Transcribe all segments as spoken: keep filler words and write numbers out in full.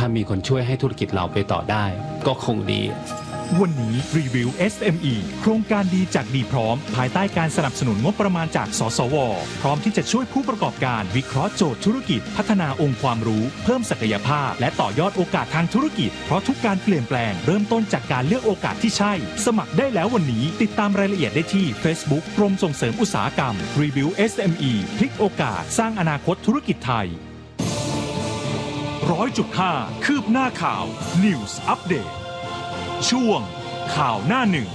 ามีคนช่วยให้ธุรกิจเราไปต่อได้ก็คงดีวันนี้รีวิว เอส เอ็ม อี โครงการดีจากดีพร้อมภายใต้การสนับสนุนงบประมาณจากสสวพร้อมที่จะช่วยผู้ประกอบการวิเคราะห์โจทย์ธุรกิจพัฒนาองค์ความรู้เพิ่มศักยภาพและต่อยอดโอกาสทางธุรกิจเพราะทุกการเปลี่ยนแปลงเริ่มต้นจากการเลือกโอกาสที่ใช่สมัครได้แล้ววันนี้ติดตามรายละเอียดได้ที่ Facebook กรมส่งเสริมอุตสาหกรรมรีวิว เอส เอ็ม อี พลิกโอกาสสร้างอนาคตธุรกิจไทย ร้อยจุดห้า คืบหน้าข่าว News Update ช่วงข่าวหน้าหนึ่ง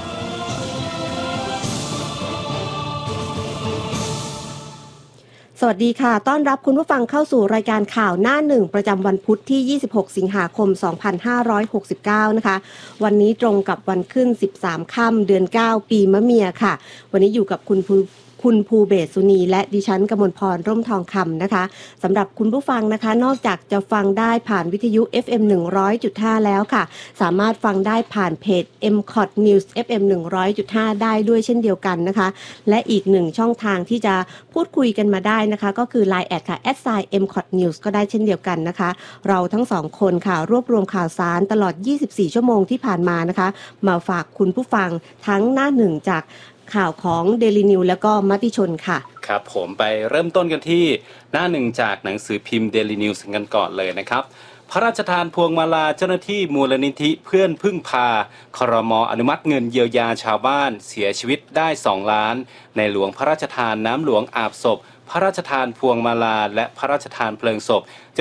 สวัสดีค่ะต้อนรับคุณผู้ฟังเข้าสู่รายการข่าวหน้าหนึ่งประจำวันพุธที่ยี่สิบหกสิงหาคมสองพันห้าร้อยหกสิบเก้านะคะวันนี้ตรงกับวันขึ้นสิบสามค่ำเดือนเก้าปีมะเมียค่ะวันนี้อยู่กับคุณภูคุณภูเบศสุนีและดิฉันกมลพรร่มทองคำนะคะสำหรับคุณผู้ฟังนะคะนอกจากจะฟังได้ผ่านวิทยุ เอฟ เอ็ม หนึ่งร้อยจุดห้า แล้วค่ะสามารถฟังได้ผ่านเพจ เอ็ม ซี โอ ที News เอฟ เอ็ม หนึ่งร้อยจุดห้า ได้ด้วยเช่นเดียวกันนะคะและอีกหนึ่งช่องทางที่จะพูดคุยกันมาได้นะคะก็คือ ไลน์ แอด ค่ะ แอท ไซน์ เอ็ม ซี โอ ที News ก็ได้เช่นเดียวกันนะคะเราทั้งสองคนค่ะรวบรวมข่าวสารตลอดยี่สิบสี่ชั่วโมงที่ผ่านมานะคะมาฝากคุณผู้ฟังทั้งหน้าหนึ่งจากข่าวของ Daily News แล้วก็มติชนค่ะครับผมไปเริ่มต้นกันที่หน้าหนึ่งจากหนังสือพิมพ์ Daily News กันก่อนเลยนะครับพระราชทานพวงมาลาเจ้าหน้าที่มูลนิธิเพื่อนพึ่งพาครม.อนุมัติเงินเยียวยาชาวบ้านเสียชีวิตได้สองล้านในหลวงพระราชทานน้ำหลวงอาบศพพระราชทานพวงมาลาและพระราชทานเพลิงศพ